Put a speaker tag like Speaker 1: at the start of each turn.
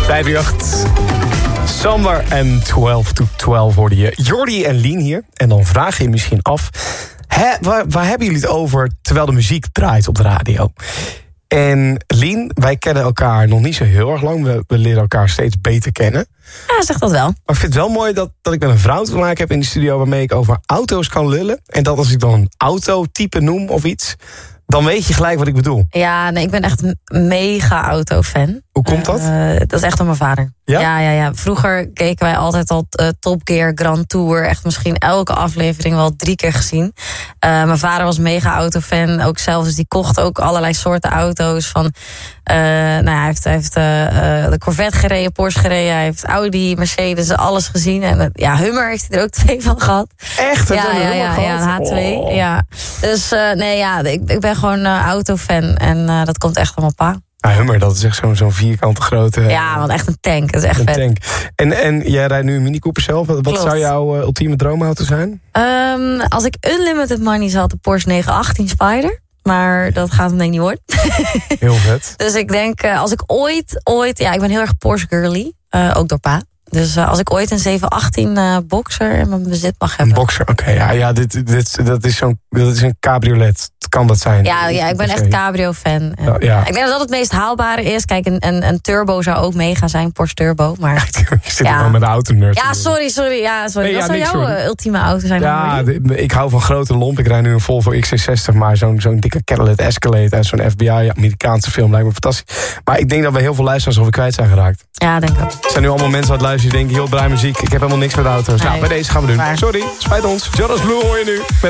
Speaker 1: 538. Summer en 12 to 12 hoorde je. Jordi en Lien hier. En dan vraag je je misschien af... waar hebben jullie het over terwijl de muziek draait op de radio? En Lien, wij kennen elkaar nog niet zo heel erg lang. We leren elkaar steeds beter kennen.
Speaker 2: Ja, zeg dat wel.
Speaker 1: Maar ik vind het wel mooi dat ik met een vrouw te maken heb in de studio... waarmee ik over auto's kan lullen. En dat als ik dan een autotype noem of iets... dan weet je gelijk wat ik bedoel.
Speaker 2: Ja, nee, ik ben echt een mega autofan.
Speaker 1: Hoe komt dat?
Speaker 2: Dat is echt door mijn vader.
Speaker 1: Ja?
Speaker 2: Ja. Vroeger keken wij altijd al Top Gear, Grand Tour. Echt misschien elke aflevering wel 3 keer gezien. Mijn vader was mega autofan. Ook zelf, dus die kocht ook allerlei soorten auto's. Van, hij heeft de Corvette gereden, Porsche gereden. Hij heeft Audi, Mercedes, alles gezien. En Hummer heeft hij er ook 2 van gehad.
Speaker 1: Echt?
Speaker 2: Ja, een H2.
Speaker 1: Oh.
Speaker 2: Ja. Dus ik ben gewoon autofan. En dat komt echt van mijn pa.
Speaker 1: Hummer, dat is echt zo'n vierkante grote...
Speaker 2: Ja, want echt een tank. Dat is echt
Speaker 1: een
Speaker 2: vet.
Speaker 1: Tank. En jij rijdt nu een Mini Cooper zelf. Wat zou jouw ultieme droomauto zijn?
Speaker 2: Als ik unlimited money had, de Porsche 918 Spyder. Maar dat gaat hem denk ik niet worden.
Speaker 1: Heel vet.
Speaker 2: Dus ik denk, als ik ooit... Ja, ik ben heel erg Porsche girly. Ook door pa. Dus als ik ooit een 718 Boxer in mijn bezit mag hebben.
Speaker 1: Een Boxer, oké. Ja, dat is een cabriolet. Kan dat zijn?
Speaker 2: Ja, ik ben echt cabrio-fan.
Speaker 1: Ja.
Speaker 2: Ik denk dat dat het meest haalbare is. Kijk, een turbo zou ook mega zijn. Porsche Turbo. Maar
Speaker 1: Je zit gewoon met de autonerd.
Speaker 2: Ja, sorry. Ja, sorry.
Speaker 1: Nee,
Speaker 2: Wat zou jouw ultieme auto zijn?
Speaker 1: Ja, ik hou van grote lomp. Ik rijd nu een Volvo XC60. Maar zo'n dikke Cadillac Escalade uit zo'n FBI-Amerikaanse film lijkt me fantastisch. Maar ik denk dat we heel veel luisteraars over kwijt zijn geraakt.
Speaker 2: Ja, denk ik ook.
Speaker 1: Er zijn nu allemaal mensen aan het luisteren die denken... heel draai muziek, ik heb helemaal niks met auto's.
Speaker 2: Nee.
Speaker 1: Nou, bij deze gaan we doen.
Speaker 2: Maar.
Speaker 1: Sorry, spijt ons. Jonas Blue hoor je nu.